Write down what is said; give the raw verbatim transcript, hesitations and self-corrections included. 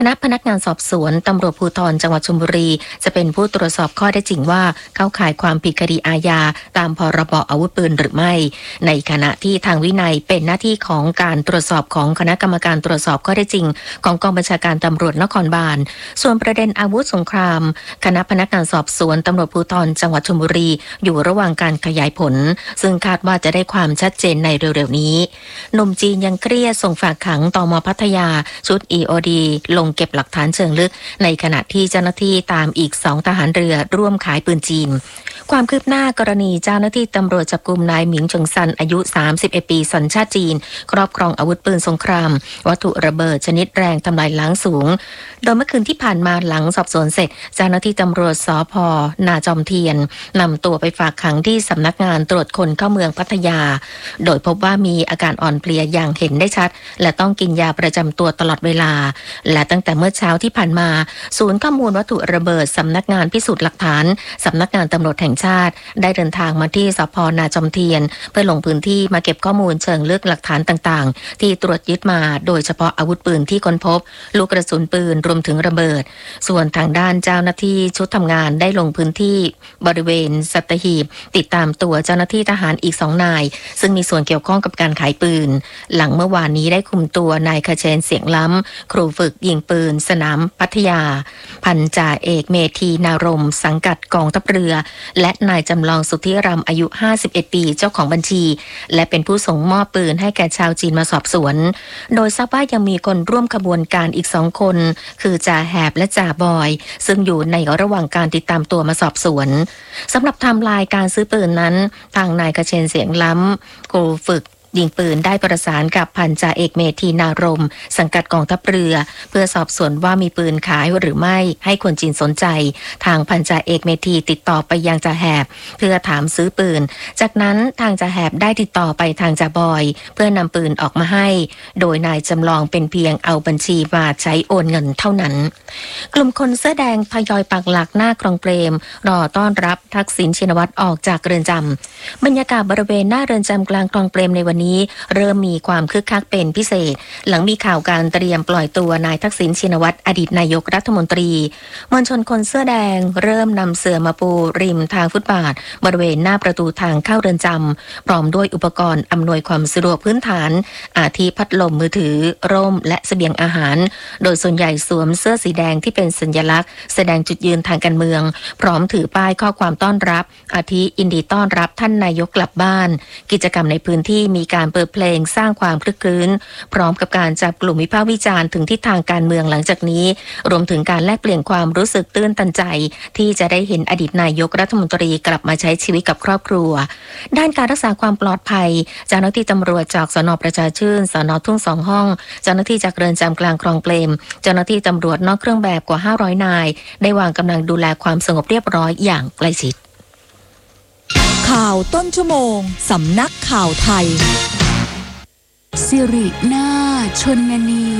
คณะพนักงานสอบสวนตำรวจภูธรจังหวัดชลบุรีจะเป็นผู้ตรวจสอบข้อได้จริงว่าเข้าข่ายความผิดคดีอาญาตามพรบอาวุธปืนหรือไม่ในขณะที่ทางวินัยเป็นหน้าที่ของการตรวจสอบของคณะกรรมการตรวจสอบข้อได้จริงของกองบัญชาการตำรวจนครบาลส่วนประเด็นอาวุธสงครามคณะพนักงานสอบสวนตำรวจภูธรจังหวัดชลบุรีอยู่ระหว่างการขยายผลซึ่งคาดว่าจะได้ความชัดเจนในเร็วๆนี้หนุ่มจีนยังเครียดส่งฝากขังตม.พัทยาชุด อี โอ ดี ลงเก็บหลักฐานเชิงลึกในขณะที่เจ้าหน้าที่ตามอีกสองทหารเรือร่วมขายปืนจีนความคืบหน้ากรณีเจ้าหน้าที่ตำรวจจับกุมนายหมิงเฉิงซันอายุสามสิบเอ็ดปีสัญชาติจีนครอบครองอาวุธปืนสงครามวัตถุระเบิดชนิดแรงทำลายล้างสูงโดยเมื่อคืนที่ผ่านมาหลังสอบสวนเสร็จเจ้าหน้าที่ตำรวจสภ.นาจอมเทียนนำตัวไปฝากขังที่สำนักงานตรวจคนเข้าเมืองพัทยาโดยพบว่ามีอาการอ่อนเพลียอย่างเห็นได้ชัดและต้องกินยาประจำตัวตลอดเวลาและตั้งแต่เมื่อเช้าที่ผ่านมาศูนย์ข้อมูลวัตถุระเบิดสำนักงานพิสูจน์หลักฐานสำนักงานตำรวจแห่งชาติได้เดินทางมาที่สภ.นาจอมเทียนเพื่อลงพื้นที่มาเก็บข้อมูลเชิงลึกหลักฐานต่างๆที่ตรวจยึดมาโดยเฉพาะอาวุธปืนที่ค้นพบลูกกระสุนปืนรวมถึงระเบิดส่วนทางด้านเจ้าหน้าที่ชุดทำงานได้ลงพื้นที่บริเวณสัตหีบติดตามตัวเจ้าหน้าที่ทหารอีกสองนายซึ่งมีส่วนเกี่ยวข้องกับการขายปืนหลังเมื่อวานนี้ได้คุมตัวนายคเชนเสียงล้ำครูฝึกยิงปืนสนามพัทยาพันจ่าเอกเมธีนารมสังกัดกองทัพเรือและนายจำลองสุทธิรำอายุห้าสิบเอ็ดปีเจ้าของบัญชีและเป็นผู้ส่งมอบปืนให้แก่ชาวจีนมาสอบสวนโดยทราบว่ายังมีคนร่วมขบวนการอีกสองคนคือจ่าแหบและจ่าบอยซึ่งอยู่ในระหว่างการติดตามตัวมาสอบสวนสำหรับไทม์ไลน์การซื้อปืนนั้นทางนายคเชนเสียงล้ำครูฝึกยิงปืนได้ประสานกับพันจ่าเอกเมธีนารมสังกัดกองทัพเรือเพื่อสอบสวนว่ามีปืนขายหรือไม่ให้คนจีนสนใจทางพันจ่าเอกเมธีติดต่อไปยังจ่าแหบเพื่อถามซื้อปืนจากนั้นทางจ่าแหบได้ติดต่อไปทางจ่าบอยเพื่อนำปืนออกมาให้โดยนายจำลองเป็นเพียงเอาบัญชีมาใช้โอนเงินเท่านั้นกลุ่มคนเสื้อแดงทยอยปักหลักหน้าคลองเปรมรอต้อนรับทักษิณชินวัตรออกจากเรือนจำบรรยากาศบริเวณหน้าเรือนจำกลางคลองเปรมในวันนี้เริ่มมีความคึกคักเป็นพิเศษหลังมีข่าวการเตรียมปล่อยตัวนายทักษิณชินวัตรอดีตนายกรัฐมนตรีมวลชนคนเสื้อแดงเริ่มนำเสื่อมาปูริมทางฟุตบาทบริเวณหน้าประตูทางเข้าเรือนจำพร้อมด้วยอุปกรณ์อำนวยความสะดวกพื้นฐานอาทิพัดลมมือถือร่มและเสบียงอาหารโดยส่วนใหญ่สวมเสื้อสีแดงที่เป็นสัญลักษณ์แสดงจุดยืนทางการเมืองพร้อมถือป้ายข้อความต้อนรับอาทิยินดีต้อนรับท่านนายกกลับบ้านกิจกรรมในพื้นที่มีการเปิดเพลงสร้างความคลึกครื้นพร้อมกับการจับกลุ่มวิพากษ์วิจารณ์ถึงทิศทางการเมืองหลังจากนี้รวมถึงการแลกเปลี่ยนความรู้สึกตื้นตันใจที่จะได้เห็นอดีตนายกรัฐมนตรีกลับมาใช้ชีวิตกับครอบครัวด้านการรักษาความปลอดภัยเจ้าหน้าที่ตำรวจจากสน.ประชาชื่นสน.ทุ่งสองห้องเจ้าหน้าที่จากเรือนจำกลางคลองเปรมเจ้าหน้าที่ตำรวจนอกเครื่องแบบกว่าห้าร้อยนายได้วางกำลังดูแลความสงบเรียบร้อยอย่างใกล้ชิดข่าวต้นชั่วโมงสำนักข่าวไทยสิรินาชนนี